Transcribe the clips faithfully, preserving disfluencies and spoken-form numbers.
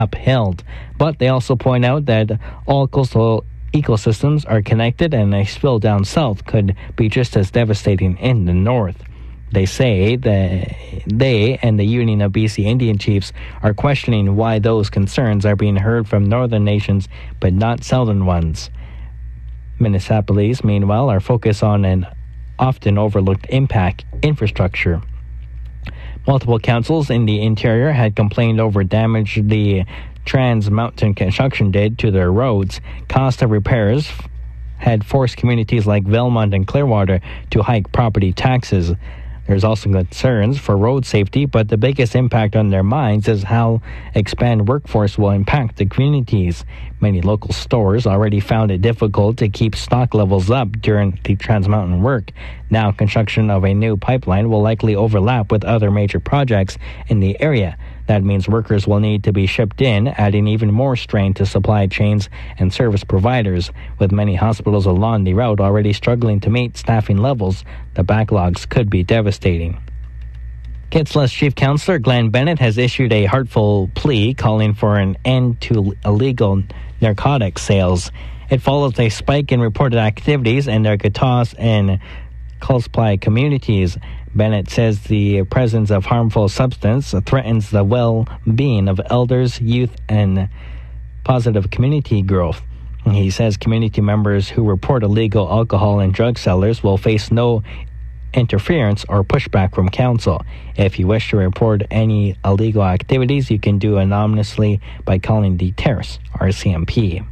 upheld. But they also point out that all coastal ecosystems are connected, and a spill down south could be just as devastating in the north. They say that they and the Union of B C Indian Chiefs are questioning why those concerns are being heard from northern nations but not southern ones. Municipalities, meanwhile, are focused on an often overlooked impact infrastructure. Multiple councils in the interior had complained over damage the Trans Mountain construction did to their roads. Cost of repairs had forced communities like Valemount and Clearwater to hike property taxes. There's also concerns for road safety, but the biggest impact on their minds is how expanded workforce will impact the communities. Many local stores already found it difficult to keep stock levels up during the Trans Mountain work. Now, construction of a new pipeline will likely overlap with other major projects in the area. That means workers will need to be shipped in, adding even more strain to supply chains and service providers. With many hospitals along the route already struggling to meet staffing levels, the backlogs could be devastating. Kitsilus Chief Councillor Glenn Bennett has issued a heartfelt plea calling for an end to illegal narcotics sales. It follows a spike in reported activities in narcotics and Cold-supply communities. Bennett says the presence of harmful substance threatens the well-being of elders, youth, and positive community growth. He says community members who report illegal alcohol and drug sellers will face no interference or pushback from council. If you wish to report any illegal activities, you can do anonymously by calling the Terrace R C M P.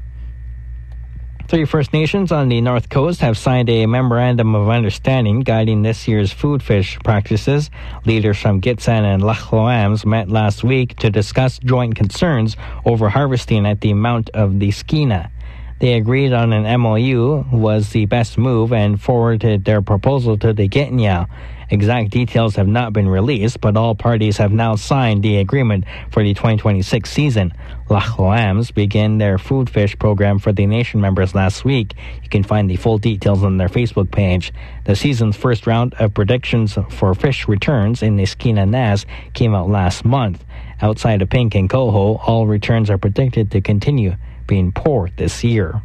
Three First Nations on the North Coast have signed a memorandum of understanding guiding this year's food fish practices. Leaders from Gitxsan and Lac Loams met last week to discuss joint concerns over harvesting at the mouth of the Skeena. They agreed on an M O U was the best move and forwarded their proposal to the Gitnyao. Exact details have not been released, but all parties have now signed the agreement for the twenty twenty-six season. Lac Loams began their food fish program for the nation members last week. You can find the full details on their Facebook page. The season's first round of predictions for fish returns in the Skeena Naz came out last month. Outside of Pink and Coho, all returns are predicted to continue being poor this year.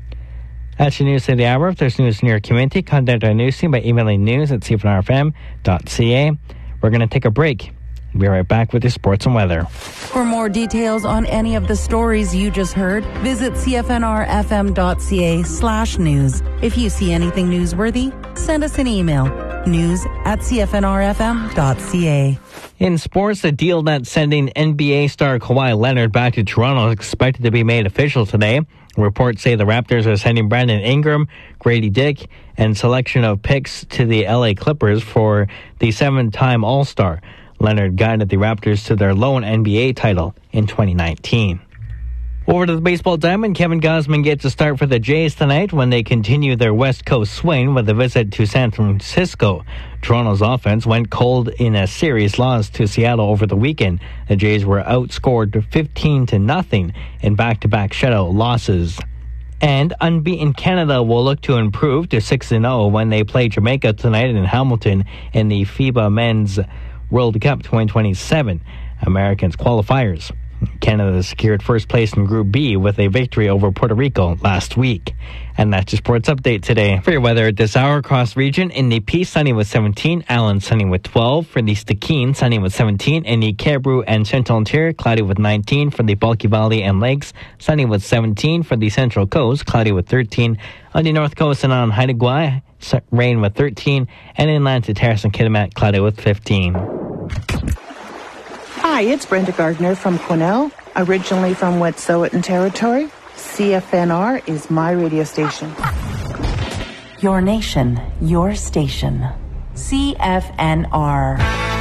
That's your news of the hour. If there's news in your community, contact our news team by emailing news at c f n r f m dot c a. We're going to take a break. We'll be right back with your sports and weather. For more details on any of the stories you just heard, visit c f n r f m dot c a slash news. If you see anything newsworthy, send us an email. News at c f n r f m dot c a. In sports, the deal that's sending N B A star Kawhi Leonard back to Toronto is expected to be made official today. Reports say the Raptors are sending Brandon Ingram, Grady Dick, and selection of picks to the L A Clippers for the seven-time All-Star. Leonard guided the Raptors to their lone N B A title in twenty nineteen. Over to the baseball diamond, Kevin Gausman gets a start for the Jays tonight when they continue their West Coast swing with a visit to San Francisco. Toronto's offense went cold in a series loss to Seattle over the weekend. The Jays were outscored fifteen to nothing in back-to-back shutout losses. And unbeaten Canada will look to improve to six and oh when they play Jamaica tonight in Hamilton in the FIBA Men's World Cup twenty twenty-seven Americans qualifiers. Canada secured first place in Group B with a victory over Puerto Rico last week. And that's your sports update today. For your weather at this hour across region, in the Peace, sunny with seventeen, Allen, sunny with twelve. For the Stikine, sunny with seventeen. In the Caribou and Central Interior, cloudy with nineteen. For the Bulky Valley and Lakes, sunny with seventeen. For the Central Coast, cloudy with thirteen. On the North Coast and on Haida Gwaii, rain with thirteen. And inland to Terrace and Kitimat, cloudy with fifteen. Hi, it's Brenda Gardner from Quesnel, originally from Wet'suwet'en Territory. C F N R is my radio station. Your nation, your station. C F N R.